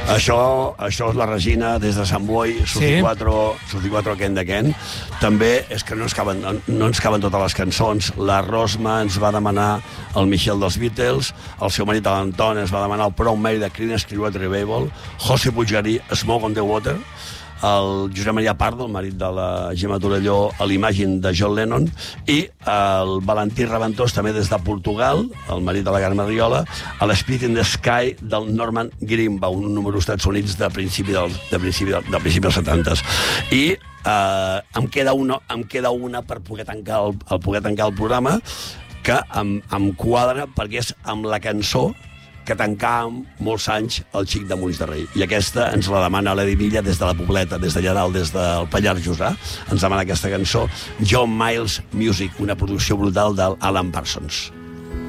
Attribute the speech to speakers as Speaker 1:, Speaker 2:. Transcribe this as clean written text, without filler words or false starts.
Speaker 1: Això és la Regina des de Sant Boi, Suci4 Ken de Ken. També és que no ens caben totes les cançons. La Rosma ens va demanar el Michel dels Beatles, el seu marit l'Anton ens va demanar el Proud Mary de Creedence Clearwater Revival, José Puiggarí, Smoke on the Water, el Josep Maria Pardo, el marit de la Gemma Torelló, a l'Imagine de John Lennon, i el Valentí Reventós, també des de Portugal, el marit de la Carme Riola, a l'Spirit in the Sky del Norman Greenbaum, un número als Estats Units de principi dels 70s. I em queda una per poder tancar el programa, que em quadra perquè és amb la cançó que tancàvem molts anys el Xic de Molins de Rei. I aquesta ens la demana l'Edi Villa des de la Pobleta, des d'allà dalt, des del Pallars Jussà. Ens demana aquesta cançó, John Miles Music, una producció brutal d'Alan Parsons.